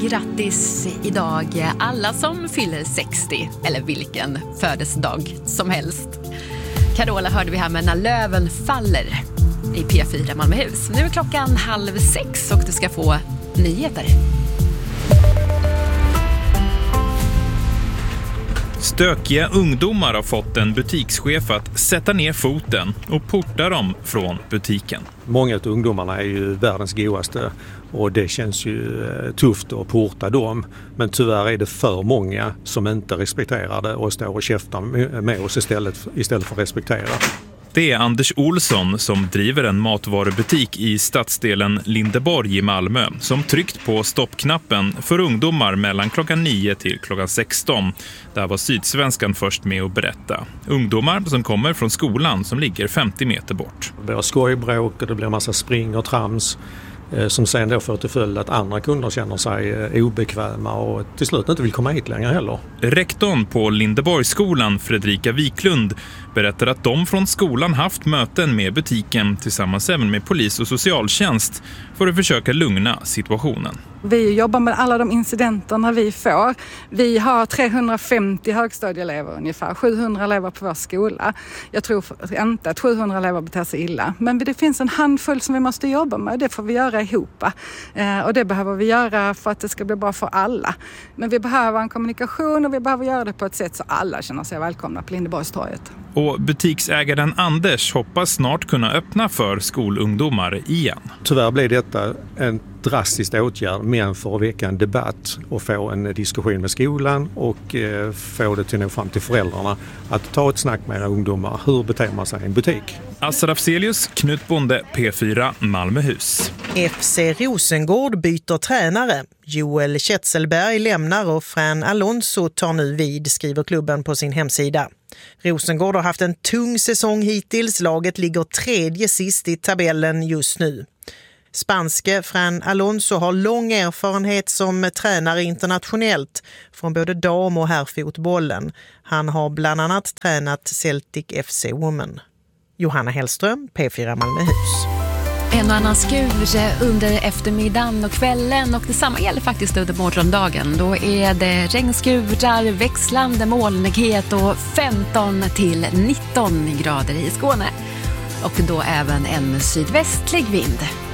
grattis idag alla som fyller 60 eller vilken födelsedag som helst. Carola hörde vi här med När löven faller i P4 Malmöhus. Nu är klockan 5:30 och du ska få nyheter. Stökiga ungdomar har fått en butikschef att sätta ner foten och porta dem från butiken. Många av ungdomarna är ju världens godaste och det känns ju tufft att porta dem. Men tyvärr är det för många som inte respekterar det och står och käftar med oss istället för att respektera. Det är Anders Olsson som driver en matvarubutik i stadsdelen Lindeborg i Malmö som tryckt på stoppknappen för ungdomar mellan klockan 9 till klockan 16. Där var Sydsvenskan först med att berätta. Ungdomar som kommer från skolan som ligger 50 meter bort. Det blir skojbråk och det blir massa spring och trams som sen då får till följd att andra kunder känner sig obekväma och till slut inte vill komma hit längre heller. Rektorn på Lindeborgsskolan, Fredrika Wiklund, berättar att de från skolan haft möten med butiken tillsammans även med polis och socialtjänst för att försöka lugna situationen. Vi jobbar med alla de incidenterna vi får. Vi har 350 högstadieelever ungefär, 700 elever på vår skola. Jag tror inte att 700 elever beter sig illa. Men det finns en handfull som vi måste jobba med och det får vi göra ihop. Och det behöver vi göra för att det ska bli bra för alla. Men vi behöver en kommunikation och vi behöver göra det på ett sätt så alla känner sig välkomna på Lindeborgstorget. Och butiksägaren Anders hoppas snart kunna öppna för skolungdomar igen. Tyvärr blir detta en drastisk åtgärd, men för att väcka en debatt och få en diskussion med skolan och få det till nå fram till föräldrarna att ta ett snack med ungdomar. Hur beter man sig i en butik? Assa Rafzelius, Knut Bonde, P4 Malmöhus. FC Rosengård byter tränare. Joel Kjetselberg lämnar och Fran Alonso tar nu vid, skriver klubben på sin hemsida. Rosengård har haft en tung säsong hittills. Laget ligger 3:e sist i tabellen just nu. Spanske Fran Alonso har lång erfarenhet som tränare internationellt från både dam- och herrfotbollen. Han har bland annat tränat Celtic FC Women. Johanna Hellström, P4 Malmöhus. En och annan skur under eftermiddagen och kvällen och detsamma gäller faktiskt under morgondagen. Då är det regnskurar, växlande molnighet och 15 till 19 grader i Skåne. Och då även en sydvästlig vind.